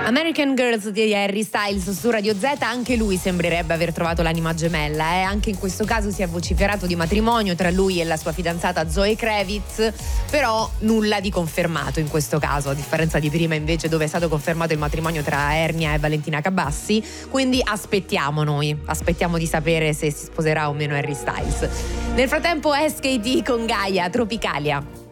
American Girls di Harry Styles su Radio Z, anche lui sembrerebbe aver trovato l'anima gemella, Anche in questo caso si è vociferato di matrimonio tra lui e la sua fidanzata Zoe Kravitz, però nulla di confermato in questo caso, a differenza di prima invece dove è stato confermato il matrimonio tra Ernia e Valentina Cabassi, quindi aspettiamo di sapere se si sposerà o meno Harry Styles. Nel frattempo SKT con Gaia, Tropicalia.